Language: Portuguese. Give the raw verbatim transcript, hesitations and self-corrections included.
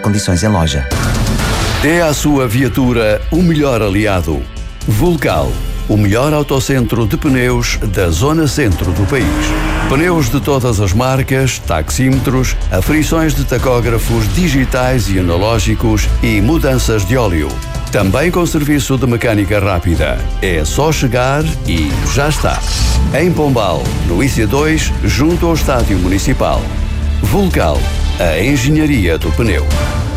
Condições em loja. Dê à sua viatura o melhor aliado. Vulcal, o melhor autocentro de pneus da zona centro do país. Pneus de todas as marcas, taxímetros, aferições de tacógrafos digitais e analógicos e mudanças de óleo. Também com serviço de mecânica rápida. É só chegar e já está. Em Pombal, no I C dois, junto ao Estádio Municipal. Vulcal, a engenharia do pneu.